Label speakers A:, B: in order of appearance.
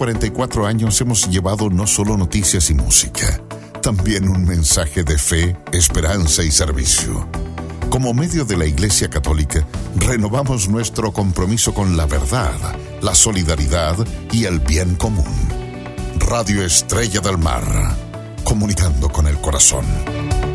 A: 44 años hemos llevado no solo noticias y música, también un mensaje de fe, esperanza y servicio. Como medio de la Iglesia Católica, renovamos nuestro compromiso con la verdad, la solidaridad y el bien común. Radio Estrella del Mar, comunicando con el corazón.